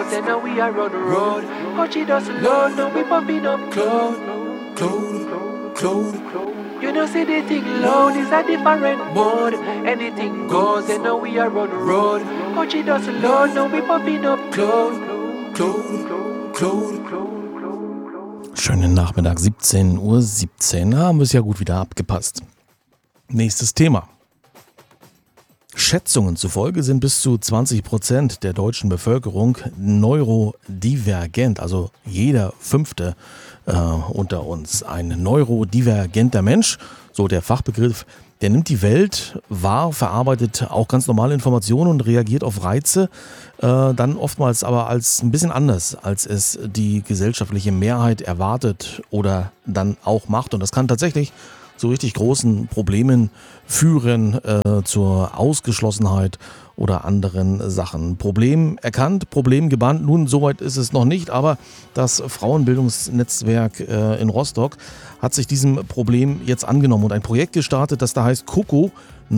goals, and now we are on the road. But she doesn't learn, now we popping up cloud. You know, see the thing loud is a different mode. Anything goes, and now we are on the road. But she doesn't learn, now we popping up cloud. Schönen Nachmittag, 17:17 Uhr, haben wir es ja gut wieder abgepasst. Nächstes Thema. Schätzungen zufolge sind bis zu 20% der deutschen Bevölkerung neurodivergent, also jeder Fünfte unter uns ein neurodivergenter Mensch, so der Fachbegriff. Der nimmt die Welt wahr, verarbeitet auch ganz normale Informationen und reagiert auf Reize, dann oftmals aber als ein bisschen anders, als es die gesellschaftliche Mehrheit erwartet oder dann auch macht. Und das kann tatsächlich zu richtig großen Problemen führen, zur Ausgeschlossenheit oder anderen Sachen. Problem erkannt, Problem gebannt. Nun, soweit ist es noch nicht, aber das Frauenbildungsnetzwerk in Rostock hat sich diesem Problem jetzt angenommen und ein Projekt gestartet, das da heißt COCO,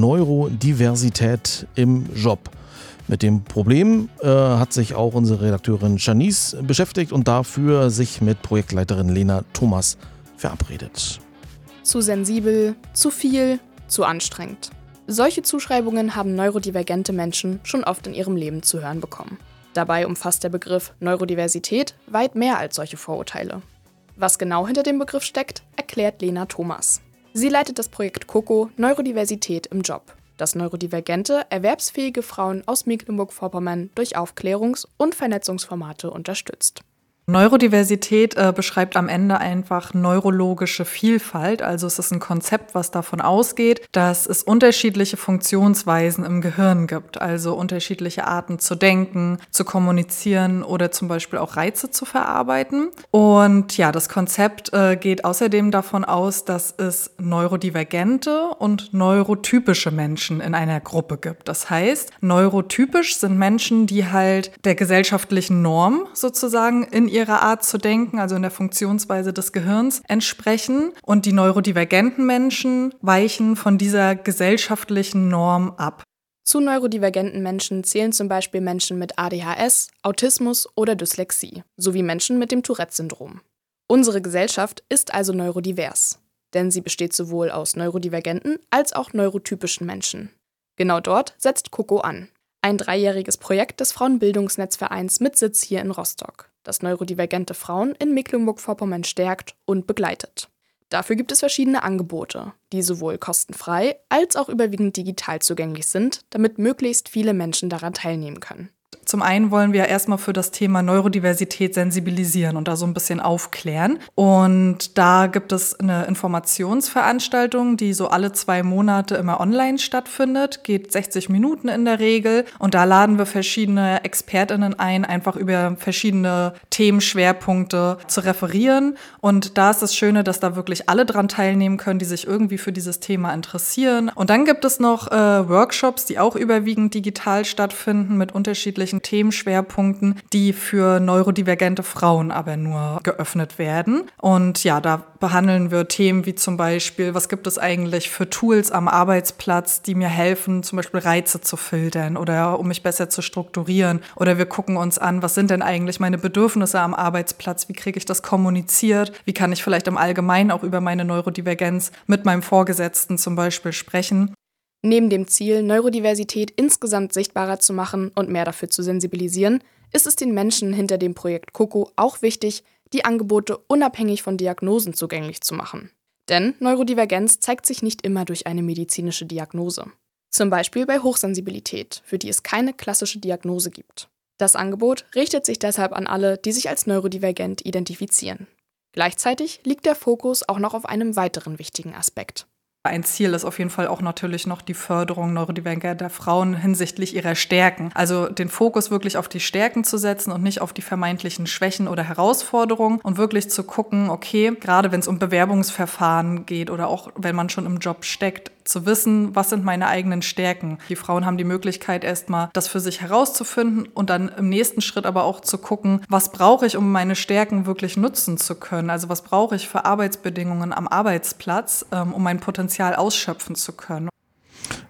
Neurodiversität im Job. Mit dem Problem hat sich auch unsere Redakteurin Janice beschäftigt und dafür sich mit Projektleiterin Lena Thomas verabredet. Zu sensibel, zu viel, zu anstrengend. Solche Zuschreibungen haben neurodivergente Menschen schon oft in ihrem Leben zu hören bekommen. Dabei umfasst der Begriff Neurodiversität weit mehr als solche Vorurteile. Was genau hinter dem Begriff steckt, erklärt Lena Thomas. Sie leitet das Projekt COCO Neurodiversität im Job, das neurodivergente, erwerbsfähige Frauen aus Mecklenburg-Vorpommern durch Aufklärungs- und Vernetzungsformate unterstützt. Neurodiversität beschreibt am Ende einfach neurologische Vielfalt. Also es ist ein Konzept, was davon ausgeht, dass es unterschiedliche Funktionsweisen im Gehirn gibt. Also unterschiedliche Arten zu denken, zu kommunizieren oder zum Beispiel auch Reize zu verarbeiten. Und ja, das Konzept geht außerdem davon aus, dass es neurodivergente und neurotypische Menschen in einer Gruppe gibt. Das heißt, neurotypisch sind Menschen, die halt der gesellschaftlichen Norm sozusagen in ihrer Art zu denken, also in der Funktionsweise des Gehirns, entsprechen. Und die neurodivergenten Menschen weichen von dieser gesellschaftlichen Norm ab. Zu neurodivergenten Menschen zählen zum Beispiel Menschen mit ADHS, Autismus oder Dyslexie, sowie Menschen mit dem Tourette-Syndrom. Unsere Gesellschaft ist also neurodivers, denn sie besteht sowohl aus neurodivergenten als auch neurotypischen Menschen. Genau dort setzt COCO an. Ein 3-jähriges Projekt des Frauenbildungsnetzvereins mit Sitz hier in Rostock, das neurodivergente Frauen in Mecklenburg-Vorpommern stärkt und begleitet. Dafür gibt es verschiedene Angebote, die sowohl kostenfrei als auch überwiegend digital zugänglich sind, damit möglichst viele Menschen daran teilnehmen können. Zum einen wollen wir erstmal für das Thema Neurodiversität sensibilisieren und da so ein bisschen aufklären. Und da gibt es eine Informationsveranstaltung, die so alle 2 Monate immer online stattfindet, geht 60 Minuten in der Regel. Und da laden wir verschiedene ExpertInnen ein, einfach über verschiedene Themenschwerpunkte zu referieren. Und da ist das Schöne, dass da wirklich alle dran teilnehmen können, die sich irgendwie für dieses Thema interessieren. Und dann gibt es noch Workshops, die auch überwiegend digital stattfinden mit unterschiedlichen Themenschwerpunkten, die für neurodivergente Frauen aber nur geöffnet werden. Und ja, da behandeln wir Themen wie zum Beispiel, was gibt es eigentlich für Tools am Arbeitsplatz, die mir helfen, zum Beispiel Reize zu filtern oder um mich besser zu strukturieren. Oder wir gucken uns an, was sind denn eigentlich meine Bedürfnisse am Arbeitsplatz, wie kriege ich das kommuniziert, wie kann ich vielleicht im Allgemeinen auch über meine Neurodivergenz mit meinem Vorgesetzten zum Beispiel sprechen. Neben dem Ziel, Neurodiversität insgesamt sichtbarer zu machen und mehr dafür zu sensibilisieren, ist es den Menschen hinter dem Projekt COCO auch wichtig, die Angebote unabhängig von Diagnosen zugänglich zu machen. Denn Neurodivergenz zeigt sich nicht immer durch eine medizinische Diagnose. Zum Beispiel bei Hochsensibilität, für die es keine klassische Diagnose gibt. Das Angebot richtet sich deshalb an alle, die sich als neurodivergent identifizieren. Gleichzeitig liegt der Fokus auch noch auf einem weiteren wichtigen Aspekt. Ein Ziel ist auf jeden Fall auch natürlich noch die Förderung neurodivergenter Frauen hinsichtlich ihrer Stärken. Also den Fokus wirklich auf die Stärken zu setzen und nicht auf die vermeintlichen Schwächen oder Herausforderungen und wirklich zu gucken, okay, gerade wenn es um Bewerbungsverfahren geht oder auch wenn man schon im Job steckt, zu wissen, was sind meine eigenen Stärken. Die Frauen haben die Möglichkeit, erstmal das für sich herauszufinden und dann im nächsten Schritt aber auch zu gucken, was brauche ich, um meine Stärken wirklich nutzen zu können. Also was brauche ich für Arbeitsbedingungen am Arbeitsplatz, um mein Potenzial ausschöpfen zu können.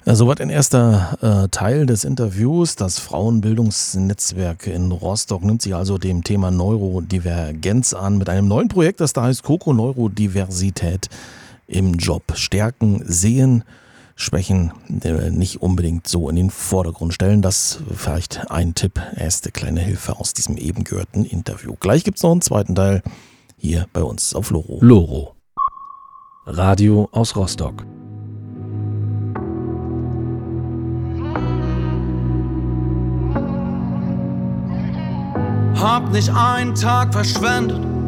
Soweit ein erster Teil des Interviews. Das Frauenbildungsnetzwerk in Rostock nimmt sich also dem Thema Neurodivergenz an mit einem neuen Projekt, das da heißt COCO Neurodiversität im Job. Stärken, sehen, Schwächen nicht unbedingt so in den Vordergrund stellen. Das vielleicht ein Tipp, erste kleine Hilfe aus diesem eben gehörten Interview. Gleich gibt es noch einen zweiten Teil hier bei uns auf Loro. Loro. Radio aus Rostock. Hab nicht einen Tag verschwendet,